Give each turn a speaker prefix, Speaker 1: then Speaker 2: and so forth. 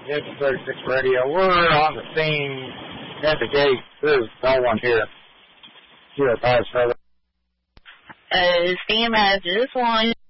Speaker 1: Division 36 Radio. We're on the scene at the gate. There's no one here. Zero 5 7.
Speaker 2: Stand by just one.